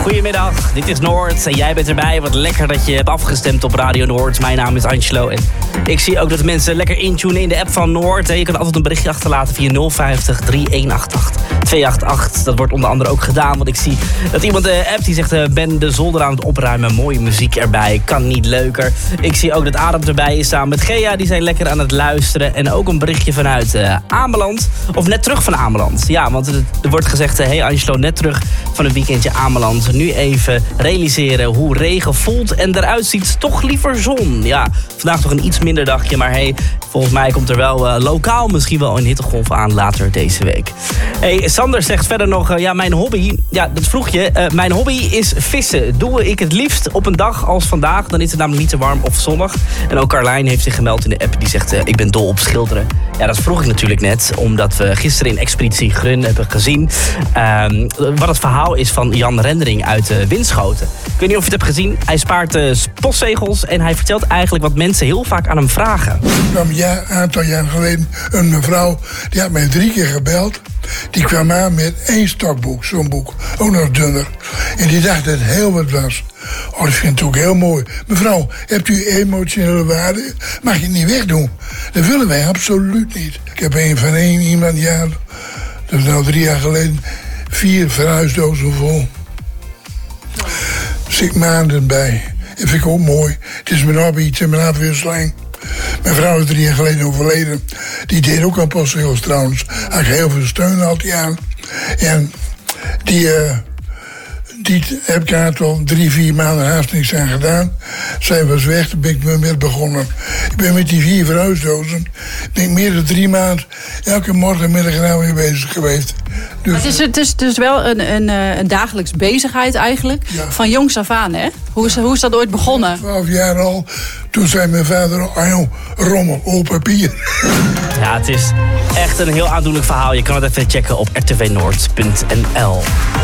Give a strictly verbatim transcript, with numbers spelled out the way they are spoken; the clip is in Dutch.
Goedemiddag, dit is Noord en jij bent erbij. Wat lekker dat je hebt afgestemd op Radio Noord. Mijn naam is Angelo en ik zie ook dat de mensen lekker intunen in de app van Noord. Je kan altijd een berichtje achterlaten via nul vijftig, drie een acht acht, twee acht acht. Dat wordt onder andere ook gedaan, want ik zie dat iemand de app die zegt... ben de zolder aan het opruimen, mooie muziek erbij, kan niet leuker. Ik zie ook dat Adam erbij is samen met Gea, die zijn lekker aan het luisteren. En ook een berichtje vanuit uh, Ameland, of net terug van Ameland. Ja, want er wordt gezegd, hé hey Angelo, net terug van een weekendje Ameland. Nu even realiseren hoe regen voelt en eruit ziet. Toch liever zon. Ja, vandaag toch een iets minder dagje, maar hey, volgens mij komt er wel uh, lokaal misschien wel een hittegolf aan later deze week. Hey, Sander zegt verder nog, uh, ja, mijn hobby, ja, dat vroeg je. Uh, mijn hobby is vissen. Doe ik het liefst op een dag als vandaag, dan is het namelijk niet te warm of zonnig. En ook Carlijn heeft zich gemeld in de app, die zegt, uh, ik ben dol op schilderen. Ja, dat vroeg ik natuurlijk net, omdat we gisteren in Expeditie Grun hebben gezien uh, wat het verhaal is van Jan Rendering uit uh, Winschoten. Ik weet niet of je het hebt gezien. Hij spaart uh, postzegels en hij vertelt eigenlijk wat mensen heel vaak aan hem vragen. Er kwam een aantal jaar geleden een mevrouw, die had mij drie keer gebeld. Die kwam aan met één stokboek, zo'n boek, ook nog dunner. En die dacht dat het heel wat was. Oh, dat vind ik ook heel mooi. Mevrouw, hebt u emotionele waarde? Mag je het niet wegdoen? Dat willen wij absoluut niet. Ik heb een van één iemand, ja, dat is nou drie jaar geleden, vier verhuisdozen vol. Er zit maanden bij. Dat vind ik ook mooi. Het is mijn hobby, het is mijn afwisseling. Mijn vrouw is drie jaar geleden overleden. Die deed ook aan postzegels trouwens. Had ik heel veel steun altijd aan. En die, uh, die heb ik een aantal drie, vier maanden haast niks aan gedaan. Zij was weg, toen ben ik mee begonnen. Ik ben met die vier verhuisdozen, ben ik meer dan drie maanden elke morgenmiddag nou weer bezig geweest. Dus, het, is, het is dus wel een, een, een dagelijks bezigheid eigenlijk, ja. Van jongs af aan, hè? Hoe is, hoe is dat ooit begonnen? Twaalf jaar al, toen zei mijn vader, oh joh, rommel, op papier. Ja, het is echt een heel aandoenlijk verhaal. Je kan het even checken op r t v noord punt n l.